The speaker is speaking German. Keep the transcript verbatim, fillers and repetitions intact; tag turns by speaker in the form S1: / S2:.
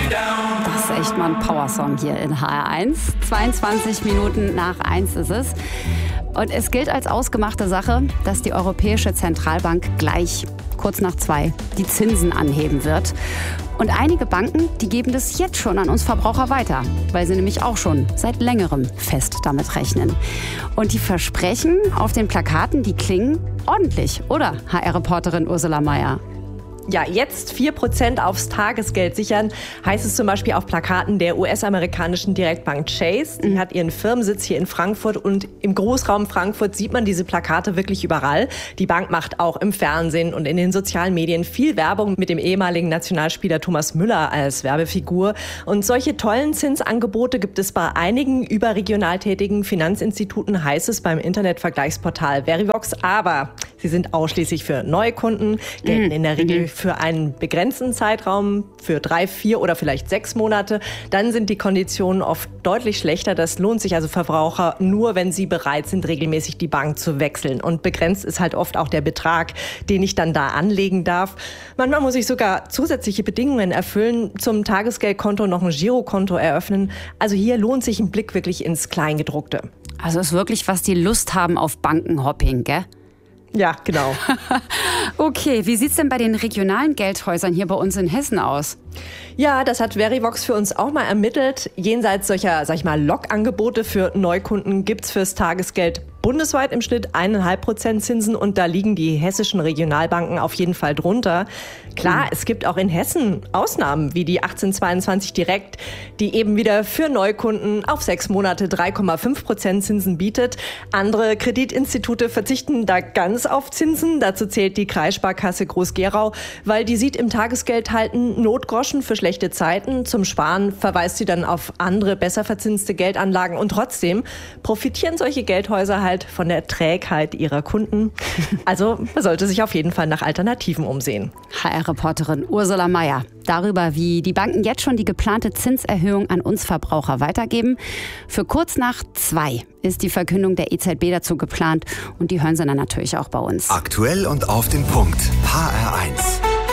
S1: Das ist echt mal ein Powersong hier in H R eins. zweiundzwanzig Minuten nach eins ist es. Und es gilt als ausgemachte Sache, dass die Europäische Zentralbank gleich, kurz nach zwei, die Zinsen anheben wird. Und einige Banken, die geben das jetzt schon an uns Verbraucher weiter, weil sie nämlich auch schon seit längerem fest damit rechnen. Und die Versprechen auf den Plakaten, die klingen ordentlich, oder, H R-Reporterin Ursula Meier?
S2: Ja, jetzt vier Prozent aufs Tagesgeld sichern, heißt es zum Beispiel auf Plakaten der U S-amerikanischen Direktbank Chase. Die mhm. hat ihren Firmensitz hier in Frankfurt und im Großraum Frankfurt sieht man diese Plakate wirklich überall. Die Bank macht auch im Fernsehen und in den sozialen Medien viel Werbung mit dem ehemaligen Nationalspieler Thomas Müller als Werbefigur. Und solche tollen Zinsangebote gibt es bei einigen überregional tätigen Finanzinstituten, heißt es beim Internetvergleichsportal Verivox. Aber sie sind ausschließlich für Neukunden, gelten mhm. in der Regel für einen begrenzten Zeitraum, für drei, vier oder vielleicht sechs Monate. Dann sind die Konditionen oft deutlich schlechter. Das lohnt sich also Verbraucher nur, wenn sie bereit sind, regelmäßig die Bank zu wechseln. Und begrenzt ist halt oft auch der Betrag, den ich dann da anlegen darf. Manchmal muss ich sogar zusätzliche Bedingungen erfüllen, zum Tagesgeldkonto noch ein Girokonto eröffnen. Also hier lohnt sich ein Blick wirklich ins Kleingedruckte.
S1: Also ist wirklich, was die Lust haben auf Bankenhopping, gell?
S2: Ja, genau.
S1: Okay, wie sieht's denn bei den regionalen Geldhäusern hier bei uns in Hessen aus?
S2: Ja, das hat Verivox für uns auch mal ermittelt. Jenseits solcher, sag ich mal, Lockangebote für Neukunden gibt's fürs Tagesgeld bundesweit im Schnitt eineinhalb Prozent Zinsen und da liegen die hessischen Regionalbanken auf jeden Fall drunter. Klar, mhm. es gibt auch in Hessen Ausnahmen wie die achtzehnhundertzweiundzwanzig Direkt, die eben wieder für Neukunden auf sechs Monate drei Komma fünf Prozent Zinsen bietet. Andere Kreditinstitute verzichten da ganz auf Zinsen. Dazu zählt die Kreissparkasse Groß-Gerau, weil die sieht im Tagesgeld halt einen Notgroschen für schlechte Zeiten. Zum Sparen verweist sie dann auf andere, besser verzinste Geldanlagen und trotzdem profitieren solche Geldhäuser halt von der Trägheit ihrer Kunden. Also man sollte sich auf jeden Fall nach Alternativen umsehen.
S1: H R-Reporterin Ursula Meier darüber, wie die Banken jetzt schon die geplante Zinserhöhung an uns Verbraucher weitergeben. Für kurz nach zwei ist die Verkündung der E Z B dazu geplant und die hören Sie dann natürlich auch bei uns.
S3: Aktuell und auf den Punkt. H R eins.